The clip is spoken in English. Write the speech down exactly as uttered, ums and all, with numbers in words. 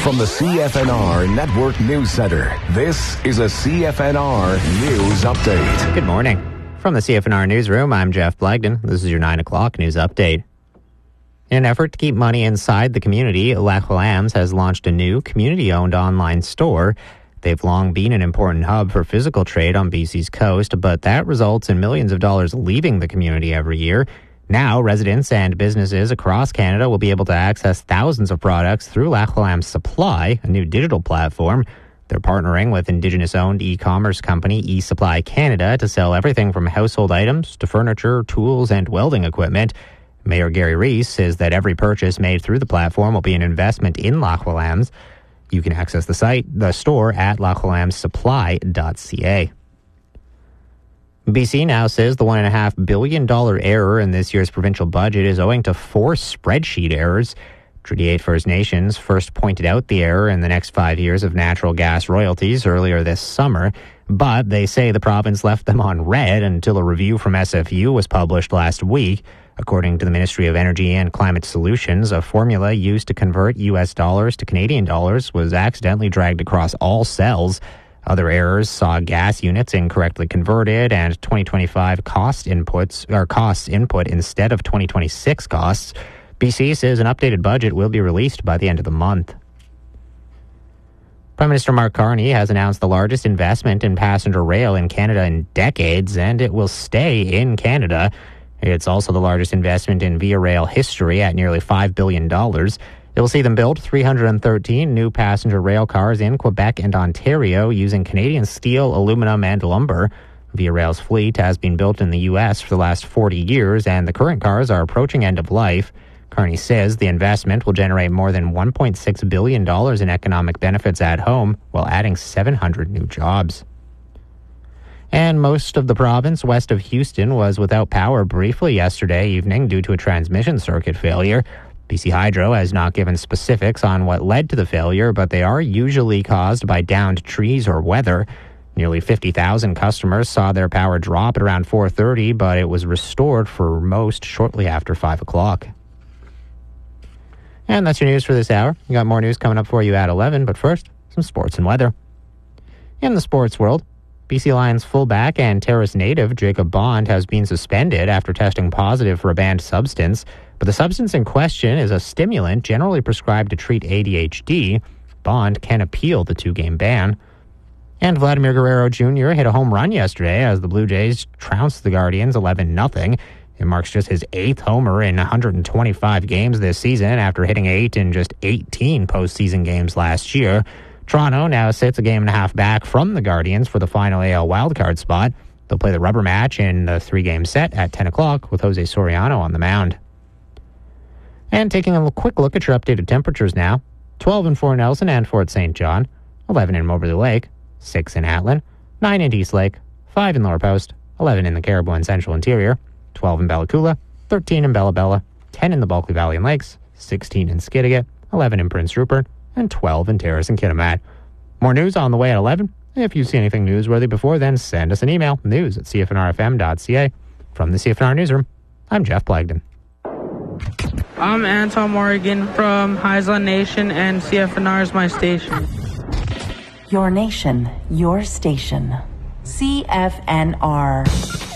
From the C F N R Network News Center, this is a C F N R News Update. Good morning. From the C F N R Newsroom, I'm Jeff Blagden. This is your nine o'clock news update. In an effort to keep money inside the community, Lac Lambs has launched a new community-owned online store. They've long been an important hub for physical trade on B C's coast, but that results in millions of dollars leaving the community every year. Now, residents and businesses across Canada will be able to access thousands of products through Lac Lambs Supply, a new digital platform. They're partnering with Indigenous-owned e-commerce company eSupply Canada to sell everything from household items to furniture, tools, and welding equipment. Mayor Gary Reese says that every purchase made through the platform will be an investment in Lac Lambs. You can access the site, the store, at lac lambs supply dot c a. B C now says the one point five billion dollars error in this year's provincial budget is owing to four spreadsheet errors. Treaty eight First Nations first pointed out the error in the next five years of natural gas royalties earlier this summer, but they say the province left them on red until a review from S F U was published last week. According to the Ministry of Energy and Climate Solutions, a formula used to convert U S dollars to Canadian dollars was accidentally dragged across all cells. Other errors saw gas units incorrectly converted and twenty twenty-five cost inputs or costs input instead of twenty twenty-six costs. B C says an updated budget will be released by the end of the month. Prime Minister Mark Carney has announced the largest investment in passenger rail in Canada in decades, and it will stay in Canada. It's also the largest investment in Via Rail history at nearly five billion dollars. It will see them build three hundred thirteen new passenger rail cars in Quebec and Ontario using Canadian steel, aluminum, and lumber. Via Rail's fleet has been built in the U S for the last forty years, and the current cars are approaching end of life. Carney says the investment will generate more than one point six billion dollars in economic benefits at home while adding seven hundred new jobs. And most of the province west of Houston was without power briefly yesterday evening due to a transmission circuit failure. B C Hydro has not given specifics on what led to the failure, but they are usually caused by downed trees or weather. Nearly fifty thousand customers saw their power drop at around four thirty, but it was restored for most shortly after five o'clock. And that's your news for this hour. We got more news coming up for you at eleven, but first, some sports and weather. In the sports world, B C Lions fullback and Terrace native Jacob Bond has been suspended after testing positive for a banned substance. But the substance in question is a stimulant generally prescribed to treat A D H D. Bond can appeal the two-game ban. And Vladimir Guerrero Junior hit a home run yesterday as the Blue Jays trounced the Guardians eleven nothing. It marks just his eighth homer in one hundred twenty-five games this season after hitting eight in just eighteen postseason games last year. Toronto now sits a game and a half back from the Guardians for the final A L wildcard spot. They'll play the rubber match in the three-game set at ten o'clock with Jose Soriano on the mound. And taking a quick look at your updated temperatures now. twelve in Fort Nelson and Fort Saint John, eleven in Moberly Lake, six in Atlin, nine in East Lake, five in Lower Post, eleven in the Caribou and Central Interior, twelve in Bella Coola, thirteen in Bella Bella, ten in the Bulkley Valley and Lakes, sixteen in Skidegate, eleven in Prince Rupert, and twelve in Terrace and Kitimat. More news on the way at eleven. If you see anything newsworthy before then, send us an email, news at c f n r f m dot c a. From the C F N R Newsroom, I'm Jeff Blagden. I'm Anton Morgan from Highland Nation, and C F N R is my station. Your nation, your station. C F N R.